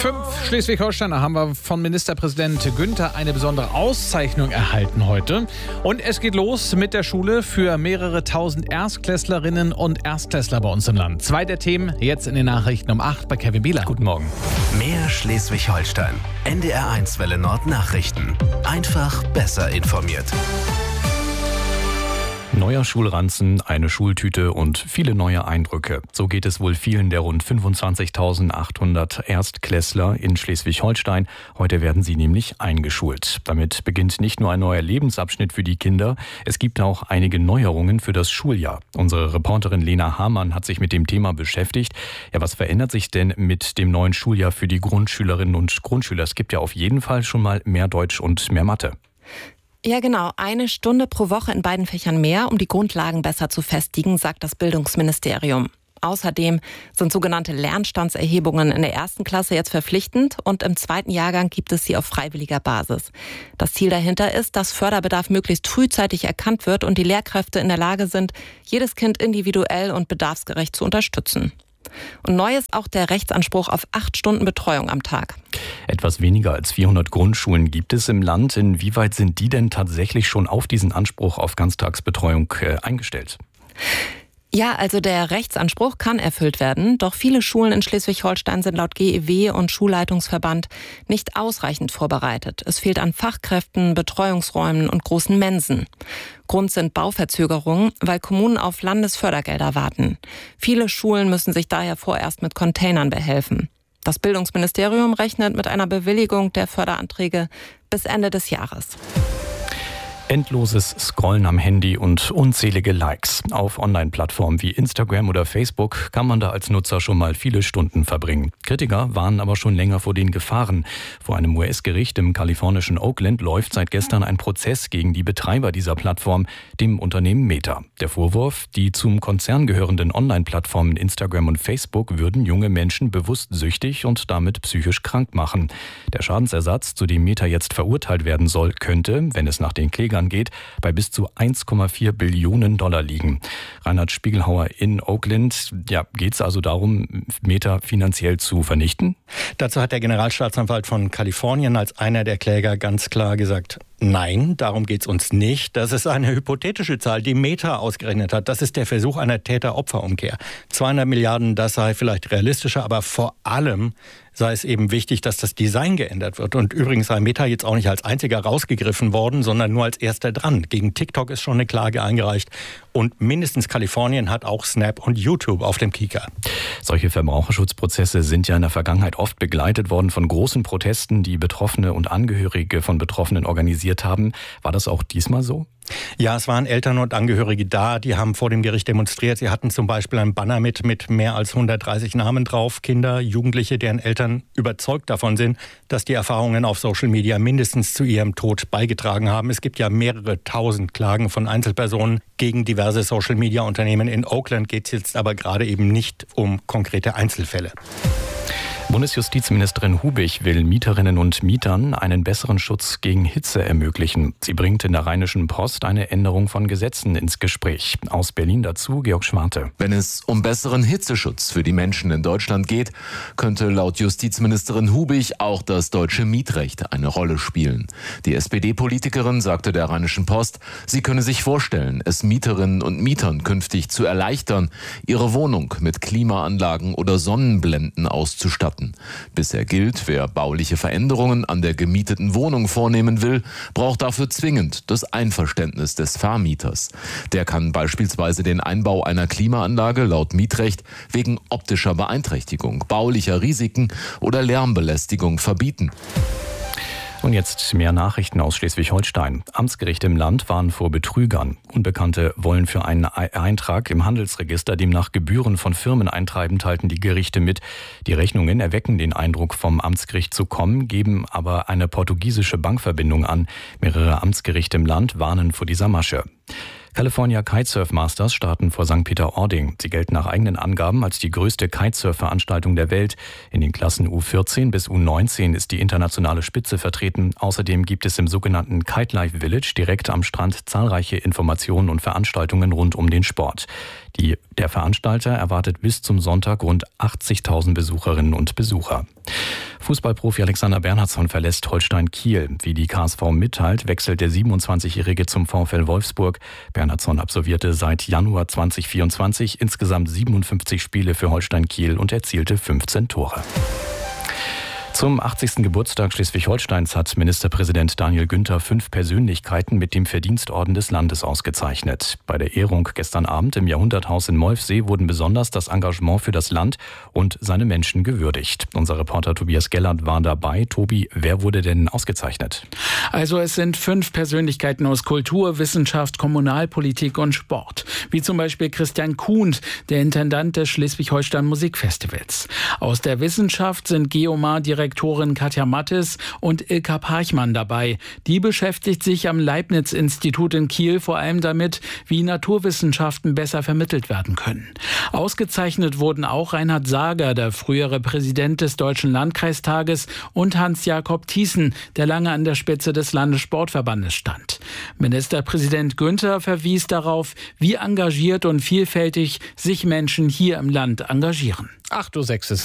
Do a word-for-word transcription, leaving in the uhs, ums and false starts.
Fünf Schleswig-Holsteiner haben wir von Ministerpräsident Günther eine besondere Auszeichnung erhalten heute. Und es geht los mit der Schule für mehrere tausend Erstklässlerinnen und Erstklässler bei uns im Land. Zwei der Themen jetzt in den Nachrichten um acht bei Kevin Bieler. Guten Morgen. Mehr Schleswig-Holstein. N D R eins Welle Nord Nachrichten. Einfach besser informiert. Neuer Schulranzen, eine Schultüte und viele neue Eindrücke. So geht es wohl vielen der rund fünfundzwanzigtausendachthundert Erstklässler in Schleswig-Holstein. Heute werden sie nämlich eingeschult. Damit beginnt nicht nur ein neuer Lebensabschnitt für die Kinder, es gibt auch einige Neuerungen für das Schuljahr. Unsere Reporterin Lena Hamann hat sich mit dem Thema beschäftigt. Ja, was verändert sich denn mit dem neuen Schuljahr für die Grundschülerinnen und Grundschüler? Es gibt ja auf jeden Fall schon mal mehr Deutsch und mehr Mathe. Ja, genau. Eine Stunde pro Woche in beiden Fächern mehr, um die Grundlagen besser zu festigen, sagt das Bildungsministerium. Außerdem sind sogenannte Lernstandserhebungen in der ersten Klasse jetzt verpflichtend und im zweiten Jahrgang gibt es sie auf freiwilliger Basis. Das Ziel dahinter ist, dass Förderbedarf möglichst frühzeitig erkannt wird und die Lehrkräfte in der Lage sind, jedes Kind individuell und bedarfsgerecht zu unterstützen. Und neu ist auch der Rechtsanspruch auf acht Stunden Betreuung am Tag. Etwas weniger als vierhundert Grundschulen gibt es im Land. Inwieweit sind die denn tatsächlich schon auf diesen Anspruch auf Ganztagsbetreuung äh, eingestellt? Ja, also der Rechtsanspruch kann erfüllt werden, doch viele Schulen in Schleswig-Holstein sind laut G E W und Schulleitungsverband nicht ausreichend vorbereitet. Es fehlt an Fachkräften, Betreuungsräumen und großen Mensen. Grund sind Bauverzögerungen, weil Kommunen auf Landesfördergelder warten. Viele Schulen müssen sich daher vorerst mit Containern behelfen. Das Bildungsministerium rechnet mit einer Bewilligung der Förderanträge bis Ende des Jahres. Endloses Scrollen am Handy und unzählige Likes. Auf Online-Plattformen wie Instagram oder Facebook kann man da als Nutzer schon mal viele Stunden verbringen. Kritiker warnen aber schon länger vor den Gefahren. Vor einem U S-Gericht im kalifornischen Oakland läuft seit gestern ein Prozess gegen die Betreiber dieser Plattform, dem Unternehmen Meta. Der Vorwurf, die zum Konzern gehörenden Online-Plattformen Instagram und Facebook würden junge Menschen bewusst süchtig und damit psychisch krank machen. Der Schadensersatz, zu dem Meta jetzt verurteilt werden soll, könnte, wenn es nach den Klägern geht, bei bis zu eins Komma vier Billionen Dollar liegen. Reinhard Spiegelhauer in Oakland. Ja, geht es also darum, Meta finanziell zu vernichten? Dazu hat der Generalstaatsanwalt von Kalifornien als einer der Kläger ganz klar gesagt, nein, darum geht es uns nicht. Das ist eine hypothetische Zahl, die Meta ausgerechnet hat. Das ist der Versuch einer Täter-Opfer-Umkehr. zweihundert Milliarden, das sei vielleicht realistischer, aber vor allem sei es eben wichtig, dass das Design geändert wird. Und übrigens sei Meta jetzt auch nicht als einziger rausgegriffen worden, sondern nur als erster dran. Gegen TikTok ist schon eine Klage eingereicht. Und mindestens Kalifornien hat auch Snap und YouTube auf dem Kieker. Solche Verbraucherschutzprozesse sind ja in der Vergangenheit oft begleitet worden von großen Protesten, die Betroffene und Angehörige von Betroffenen organisiert haben. War das auch diesmal so? Ja, es waren Eltern und Angehörige da, die haben vor dem Gericht demonstriert. Sie hatten zum Beispiel ein Banner mit, mit mehr als hundertdreißig Namen drauf. Kinder, Jugendliche, deren Eltern überzeugt davon sind, dass die Erfahrungen auf Social Media mindestens zu ihrem Tod beigetragen haben. Es gibt ja mehrere tausend Klagen von Einzelpersonen gegen diverse Social Media Unternehmen. In Oakland geht es jetzt aber gerade eben nicht um konkrete Einzelfälle. Bundesjustizministerin Hubich will Mieterinnen und Mietern einen besseren Schutz gegen Hitze ermöglichen. Sie bringt in der Rheinischen Post eine Änderung von Gesetzen ins Gespräch. Aus Berlin dazu Georg Schwarte. Wenn es um besseren Hitzeschutz für die Menschen in Deutschland geht, könnte laut Justizministerin Hubich auch das deutsche Mietrecht eine Rolle spielen. Die S P D-Politikerin sagte der Rheinischen Post, sie könne sich vorstellen, es Mieterinnen und Mietern künftig zu erleichtern, ihre Wohnung mit Klimaanlagen oder Sonnenblenden auszustatten. Bisher gilt, wer bauliche Veränderungen an der gemieteten Wohnung vornehmen will, braucht dafür zwingend das Einverständnis des Vermieters. Der kann beispielsweise den Einbau einer Klimaanlage laut Mietrecht wegen optischer Beeinträchtigung, baulicher Risiken oder Lärmbelästigung verbieten. Und jetzt mehr Nachrichten aus Schleswig-Holstein. Amtsgerichte im Land warnen vor Betrügern. Unbekannte wollen für einen Eintrag im Handelsregister demnach Gebühren von Firmen eintreiben, teilten die Gerichte mit. Die Rechnungen erwecken den Eindruck, vom Amtsgericht zu kommen, geben aber eine portugiesische Bankverbindung an. Mehrere Amtsgerichte im Land warnen vor dieser Masche. California Kitesurf Masters starten vor Sankt Peter-Ording. Sie gelten nach eigenen Angaben als die größte Kitesurf-Veranstaltung der Welt. In den Klassen U vierzehn bis U neunzehn ist die internationale Spitze vertreten. Außerdem gibt es im sogenannten Kite Life Village direkt am Strand zahlreiche Informationen und Veranstaltungen rund um den Sport. Die, der Veranstalter erwartet bis zum Sonntag rund achtzigtausend Besucherinnen und Besucher. Fußballprofi Alexander Bernhardsson verlässt Holstein Kiel. Wie die K S V mitteilt, wechselt der siebenundzwanzigjährige zum VfL Wolfsburg. Bernhardsson absolvierte seit Januar zweitausendvierundzwanzig insgesamt siebenundfünfzig Spiele für Holstein Kiel und erzielte fünfzehn Tore. Zum achtzigsten Geburtstag Schleswig-Holsteins hat Ministerpräsident Daniel Günther fünf Persönlichkeiten mit dem Verdienstorden des Landes ausgezeichnet. Bei der Ehrung gestern Abend im Jahrhunderthaus in Molfsee wurden besonders das Engagement für das Land und seine Menschen gewürdigt. Unser Reporter Tobias Gellert war dabei. Tobi, wer wurde denn ausgezeichnet? Also es sind fünf Persönlichkeiten aus Kultur, Wissenschaft, Kommunalpolitik und Sport. Wie zum Beispiel Christian Kuhnt, der Intendant des Schleswig-Holstein Musikfestivals. Aus der Wissenschaft sind Geomar-Direktorin Katja Mattes und Ilka Parchmann dabei. Die beschäftigt sich am Leibniz-Institut in Kiel vor allem damit, wie Naturwissenschaften besser vermittelt werden können. Ausgezeichnet wurden auch Reinhard Sager, der frühere Präsident des Deutschen Landkreistages, und Hans-Jakob Thiessen, der lange an der Spitze des Landessportverbandes stand. Ministerpräsident Günther verwies darauf, wie engagiert und vielfältig sich Menschen hier im Land engagieren. acht Uhr sechs ist